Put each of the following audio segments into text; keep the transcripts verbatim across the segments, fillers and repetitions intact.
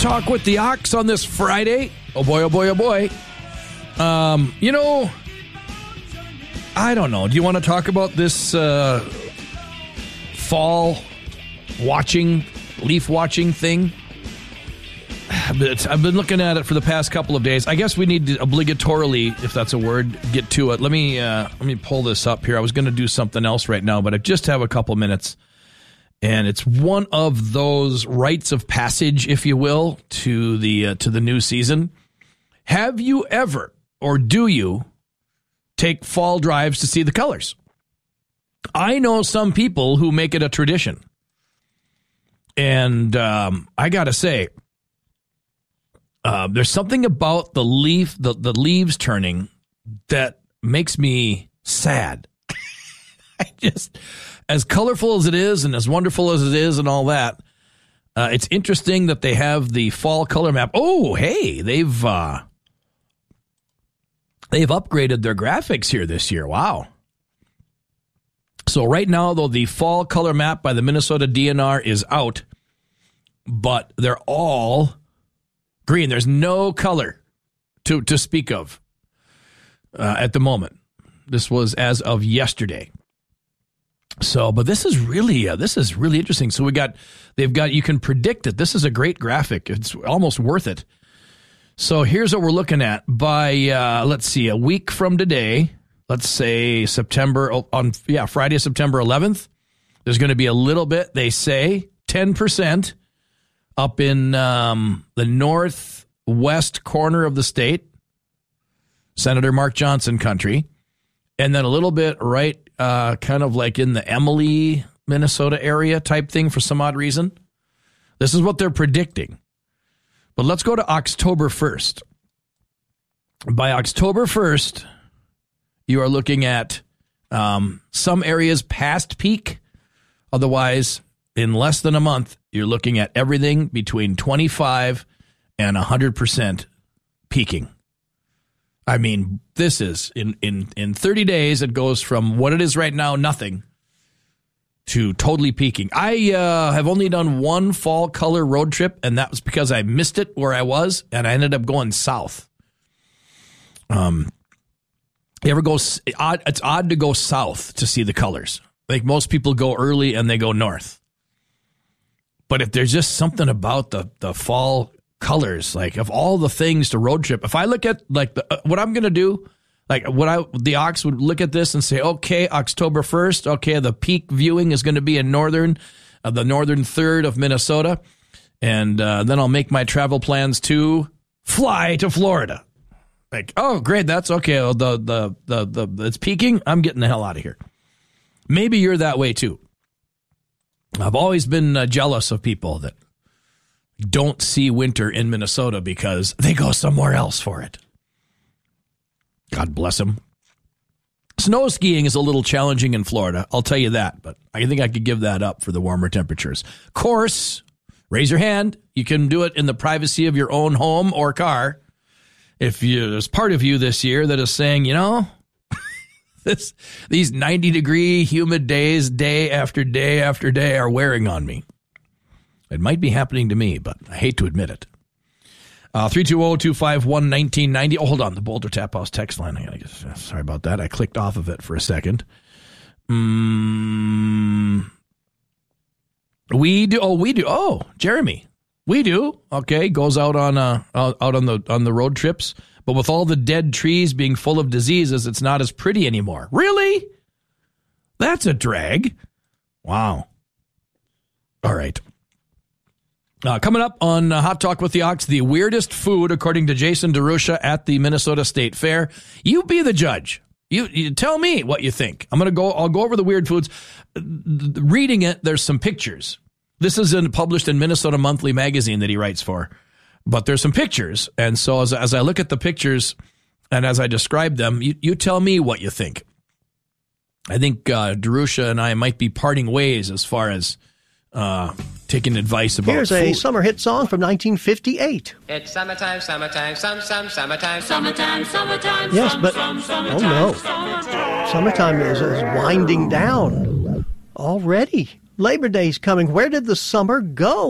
Talk with the Ox on this Friday. Oh boy, oh boy, oh boy. Um, you know, I don't know. Do you want to talk about this uh, fall watching, leaf watching thing? I've been looking at it for the past couple of days. I guess we need to obligatorily, if that's a word, get to it. Let me uh, let me pull this up here. I was going to do something else right now, but I just have a couple minutes. And it's one of those rites of passage, if you will, to the uh, to the new season. Have you ever, or do you, take fall drives to see the colors? I know some people who make it a tradition. And um, I got to say, uh, there's something about the leaf, the, the leaves turning that makes me sad. I just... As colorful as it is and as wonderful as it is and all that, uh, it's interesting that they have the fall color map. Oh, hey, they've uh, they've upgraded their graphics here this year. Wow. So right now, though, the fall color map by the Minnesota D N R is out, but they're all green. There's no color to, to speak of uh, at the moment. This was as of yesterday. So, but this is really, uh, this is really interesting. So we got, they've got, you can predict it. This is a great graphic. It's almost worth it. So here's what we're looking at by, uh, let's see, a week from today, let's say September, on, yeah, Friday, September eleventh, there's going to be a little bit, they say, ten percent up in um, the northwest corner of the state, Senator Mark Johnson country, and then a little bit right Uh, kind of like in the Emily, Minnesota area type thing for some odd reason. This is what they're predicting. But let's go to October first. By October first, you are looking at um, some areas past peak. Otherwise, in less than a month, you're looking at everything between twenty-five and one hundred percent peaking. I mean, this is, in, in, in thirty days, it goes from what it is right now, nothing, to totally peaking. I uh, have only done one fall color road trip, and that was because I missed it where I was, and I ended up going south. Um, you ever go, odd, it's odd to go south to see the colors. Like most people go early and they go north. But if there's just something about the, the fall colors, like of all the things to road trip, if I look at like the, uh, what I'm going to do, like what I, the Ox would look at this and say, okay, October first, okay, the peak viewing is going to be in northern, uh, the northern third of Minnesota. And uh, then I'll make my travel plans to fly to Florida. Like, oh, great. That's okay. Oh, the, the, the, the, it's peaking. I'm getting the hell out of here. Maybe you're that way too. I've always been uh, jealous of people that don't see winter in Minnesota because they go somewhere else for it. God bless them. Snow skiing is a little challenging in Florida, I'll tell you that, but I think I could give that up for the warmer temperatures. Of course, raise your hand. You can do it in the privacy of your own home or car. If you, there's part of you this year that is saying, you know, this these ninety degree humid days, day after day after day, are wearing on me. It might be happening to me, but I hate to admit it. Uh, three two zero, two five one, one nine nine zero. Oh, hold on. The Boulder Tap House text line. I gotta get, sorry about that. I clicked off of it for a second. Mm, we do. Oh, we do. Oh, Jeremy. We do. Okay. Goes out on uh, out on the on the road trips. But with all the dead trees being full of diseases, it's not as pretty anymore. Really? That's a drag. Wow. All right. Uh, coming up on uh, Hot Talk with the Ox, the weirdest food, according to Jason DeRusha at the Minnesota State Fair. You be the judge. You, you tell me what you think. I'm going to go, I'll go over the weird foods. Reading it, there's some pictures. This is in, published in Minnesota Monthly magazine that he writes for. But there's some pictures. And so as, as I look at the pictures and as I describe them, you, you tell me what you think. I think uh, DeRusha and I might be parting ways as far as uh, taking advice about Here's food. a summer hit song from nineteen fifty-eight. It's summertime, summertime, some, some, summertime, summertime, summertime. Yes, some, but some, oh no, summertime. summertime is, is winding down already. Labor Day's coming. Where did the summer go?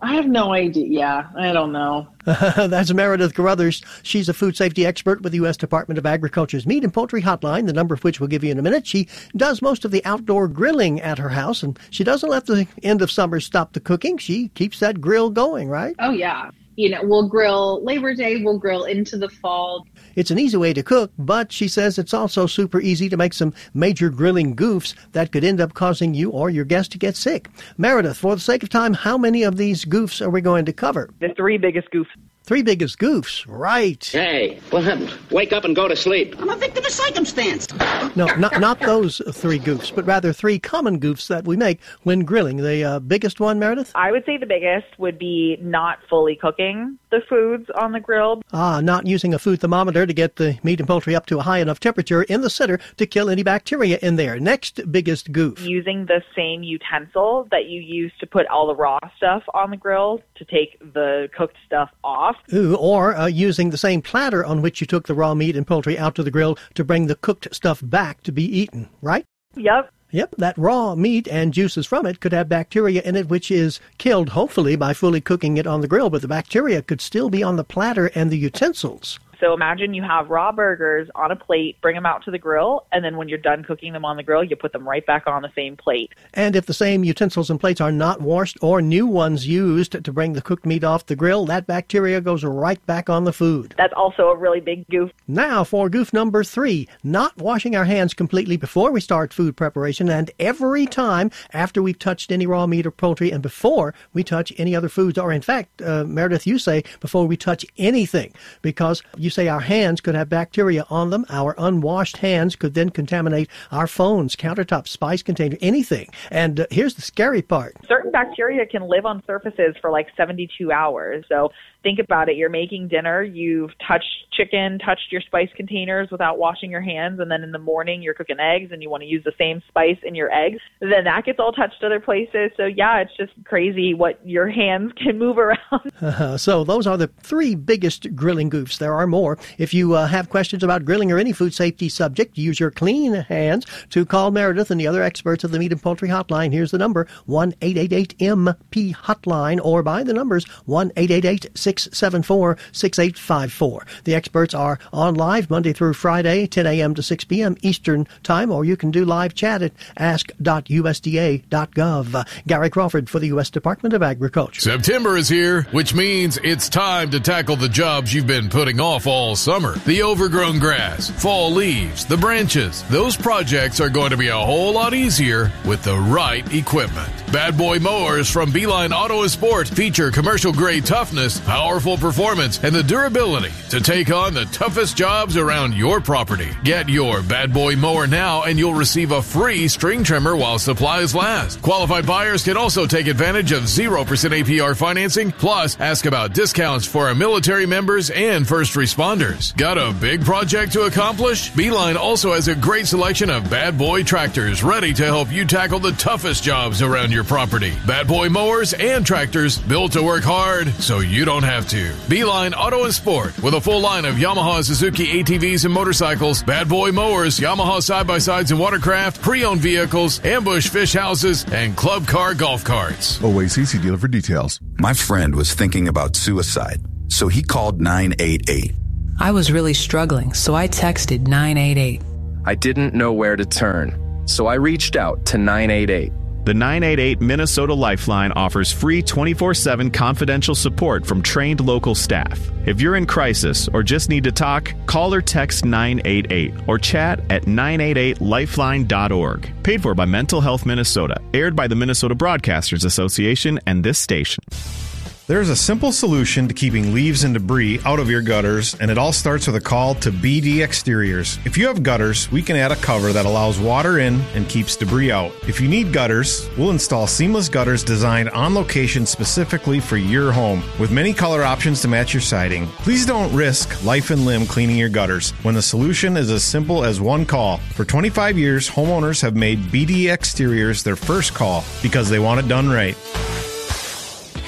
I have no idea. Yeah, I don't know. That's Meredith Carruthers. She's a food safety expert with the U S Department of Agriculture's Meat and Poultry Hotline, the number of which we'll give you in a minute. She does most of the outdoor grilling at her house, and she doesn't let the end of summer stop the cooking. She keeps that grill going, right? Oh, yeah. You know, we'll grill Labor Day, we'll grill into the fall. It's an easy way to cook, but she says it's also super easy to make some major grilling goofs that could end up causing you or your guests to get sick. Meredith, for the sake of time, how many of these goofs are we going to cover? The three biggest goofs. Three biggest goofs, right. Hey, what happened? Wake up and go to sleep. I'm a victim of circumstance. No, not not those three goofs, but rather three common goofs that we make when grilling. The uh, biggest one, Meredith? I would say the biggest would be not fully cooking the foods on the grill. Ah, not using a food thermometer to get the meat and poultry up to a high enough temperature in the center to kill any bacteria in there. Next biggest goof. Using the same utensil that you use to put all the raw stuff on the grill to take the cooked stuff off. Ooh, or uh, using the same platter on which you took the raw meat and poultry out to the grill to bring the cooked stuff back to be eaten, right? Yep. Yep, that raw meat and juices from it could have bacteria in it, which is killed, hopefully, by fully cooking it on the grill, but the bacteria could still be on the platter and the utensils. So imagine you have raw burgers on a plate, bring them out to the grill, and then when you're done cooking them on the grill, you put them right back on the same plate. And if the same utensils and plates are not washed or new ones used to bring the cooked meat off the grill, that bacteria goes right back on the food. That's also a really big goof. Now for goof number three, not washing our hands completely before we start food preparation and every time after we've touched any raw meat or poultry and before we touch any other foods, or in fact, uh, Meredith, you say before we touch anything, because you say our hands could have bacteria on them. Our unwashed hands could then contaminate our phones, countertops, spice container, anything. And uh, here's the scary part. Certain bacteria can live on surfaces for like seventy-two hours. So think about it. You're making dinner. You've touched chicken, touched your spice containers without washing your hands. And then in the morning, you're cooking eggs and you want to use the same spice in your eggs. Then that gets all touched other places. So yeah, it's just crazy what your hands can move around. Uh, so those are the three biggest grilling goofs. There are more. If you uh, have questions about grilling or any food safety subject, use your clean hands to call Meredith and the other experts of the Meat and Poultry Hotline. Here's the number, one eight eight eight M P Hotline, or by the numbers one eight eight eight six seven four six eight five four. The experts are on live Monday through Friday, ten a.m. to six p.m. Eastern Time, or you can do live chat at ask dot U S D A dot gov. Uh, Gary Crawford for the U S Department of Agriculture. September is here, which means it's time to tackle the jobs you've been putting off all summer. The overgrown grass, fall leaves, the branches. Those projects are going to be a whole lot easier with the right equipment. Bad Boy Mowers from Beeline Auto and Sport feature commercial-grade toughness, powerful performance, and the durability to take on the toughest jobs around your property. Get your Bad Boy Mower now and you'll receive a free string trimmer while supplies last. Qualified buyers can also take advantage of zero percent A P R financing, plus ask about discounts for our military members and first responders. Got a big project to accomplish? Beeline also has a great selection of Bad Boy tractors ready to help you tackle the toughest jobs around your property. Bad Boy mowers and tractors built to work hard so you don't have to. Beeline Auto and Sport with a full line of Yamaha, Suzuki A T Vs and motorcycles, Bad Boy mowers, Yamaha side-by-sides and watercraft, pre-owned vehicles, ambush fish houses, and club car golf carts. O A C C dealer for details. My friend was thinking about suicide, so he called nine eight eight. I was really struggling, so I texted nine eight eight. I didn't know where to turn, so I reached out to nine eight eight. The nine eight eight Minnesota Lifeline offers free twenty-four seven confidential support from trained local staff. If you're in crisis or just need to talk, call or text nine eight eight or chat at nine eight eight lifeline dot org. Paid for by Mental Health Minnesota. Aired by the Minnesota Broadcasters Association and this station. There's a simple solution to keeping leaves and debris out of your gutters, and it all starts with a call to B D Exteriors. If you have gutters, we can add a cover that allows water in and keeps debris out. If you need gutters, we'll install seamless gutters designed on location specifically for your home, with many color options to match your siding. Please don't risk life and limb cleaning your gutters when the solution is as simple as one call. For twenty-five years, homeowners have made B D Exteriors their first call because they want it done right.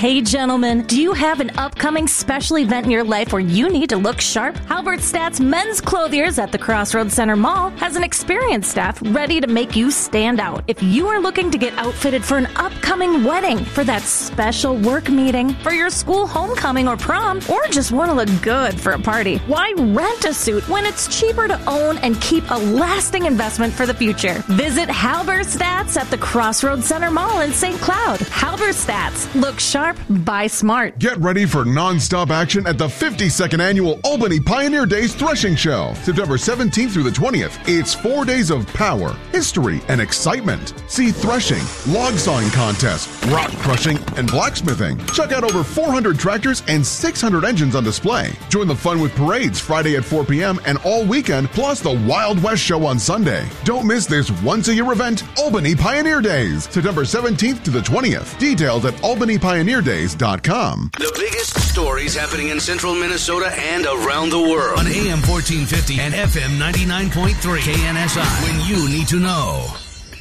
Hey, gentlemen, do you have an upcoming special event in your life where you need to look sharp? Halbert Stats Men's Clothiers at the Crossroads Center Mall has an experienced staff ready to make you stand out. If you are looking to get outfitted for an upcoming wedding, for that special work meeting, for your school homecoming or prom, or just want to look good for a party, why rent a suit when it's cheaper to own and keep a lasting investment for the future? Visit Halbert Stats at the Crossroads Center Mall in Saint Cloud. Halbert Stats. Look sharp, buy smart. Get ready for non-stop action at the fifty-second Annual Albany Pioneer Days Threshing Show, September seventeenth through the twentieth. It's four days of power, history, and excitement. See threshing, log sawing contests, rock crushing, and blacksmithing. Check out over four hundred tractors and six hundred engines on display. Join the fun with parades Friday at four p.m. and all weekend, plus the Wild West Show on Sunday. Don't miss this once-a-year event, Albany Pioneer Days, September seventeenth to the twentieth. Details at albany pioneer days dot com. The biggest stories happening in central Minnesota and around the world. On A M fourteen fifty and F M ninety-nine point three K N S I. When you need to know.